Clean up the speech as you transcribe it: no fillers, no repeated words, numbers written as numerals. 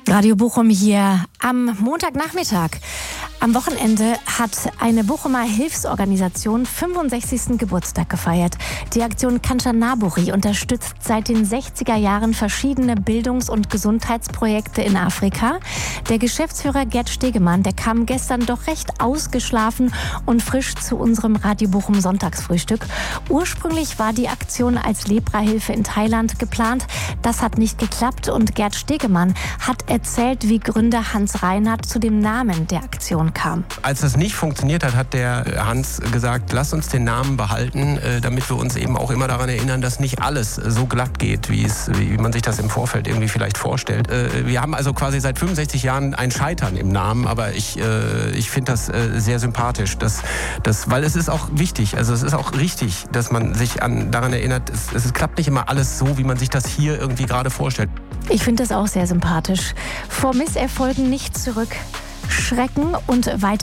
Radio Bochum hier am Montagnachmittag. Am Wochenende hat eine Bochumer Hilfsorganisation 65. Geburtstag gefeiert. Die Aktion Kanchanaburi unterstützt seit den 60er Jahren verschiedene Bildungs- und Gesundheitsprojekte in Afrika. Der Geschäftsführer Gerd Stegemann, der kam gestern doch recht ausgeschlafen und frisch zu unserem Radio Bochum Sonntagsfrühstück. Ursprünglich war die Aktion als Leprahilfe in Thailand geplant. Das hat nicht geklappt und Gerd Stegemann hat erzählt, wie Gründer Hans Reinhardt zu dem Namen der Aktion kam. Als das nicht funktioniert hat, hat der Hans gesagt, lass uns den Namen behalten, damit wir uns eben auch immer daran erinnern, dass nicht alles so glatt geht, wie man sich das im Vorfeld irgendwie vielleicht vorstellt. Wir haben also quasi seit 65 Jahren ein Scheitern im Namen, aber ich finde das sehr sympathisch, weil es ist auch wichtig, also es ist auch richtig, dass man sich daran erinnert, es klappt nicht immer alles so, wie man sich das hier irgendwie gerade vorstellt. Ich finde das auch sehr sympathisch. Vor Misserfolgen nicht zurückschrecken und weiter